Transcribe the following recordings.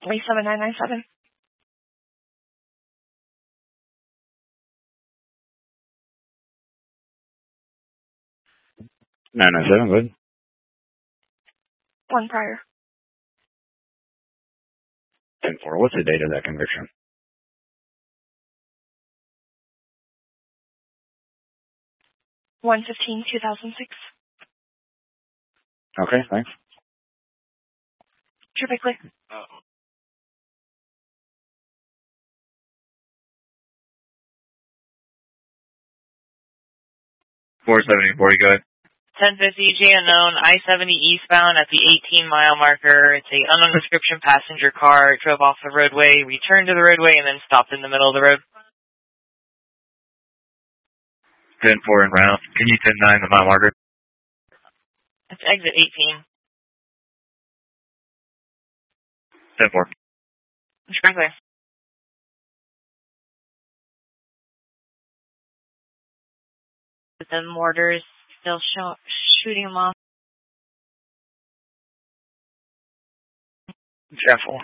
37997. 997, good. 1 prior. 10-4. What's the date of that conviction? 1/15/2006. Okay, thanks. Typically. 470, 40, go ahead. 1050 J unknown, I-70 eastbound at the 18-mile marker. It's a unknown description passenger car. It drove off the roadway, returned to the roadway, and then stopped in the middle of the road. 10-4 and round. Can you 10-9 the mile marker? It's exit 18. 10-4. Exactly. The mortars still shooting them off. Careful.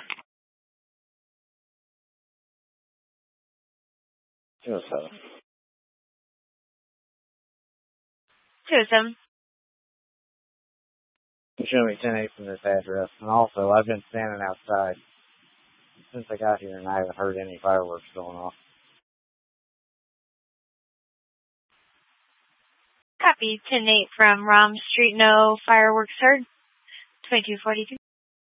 207. 207. Show me 10-8 from this address. And also, I've been standing outside since I got here, and I haven't heard any fireworks going off. Copy. 10-8 from Rom Street. No fireworks heard. 2242.